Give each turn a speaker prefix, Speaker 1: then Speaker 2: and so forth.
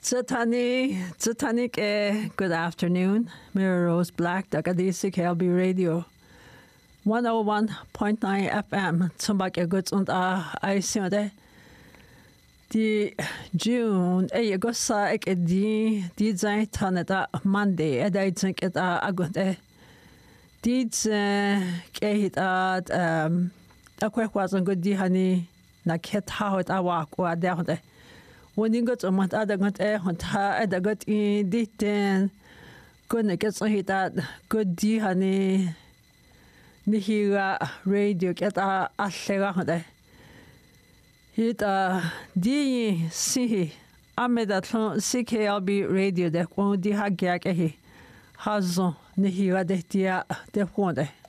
Speaker 1: Zatanik, good afternoon. Mary Rose Black, Dagadisi KLB Radio. 101.9 FM. Zumbak goods und I see the June, gossa ek di zay taneta Monday, I think it agunte. Dids kehit at a quick wasn't good di honey, na ket how it awak or down there. When you got a month, I got a hunter, I got in ditten. Couldn't get some hit that good D honey. Nihira radio get a share. Hit a D C. I made that CKLB radio that won't de hagak a hazo. Nihira de tia de wonde.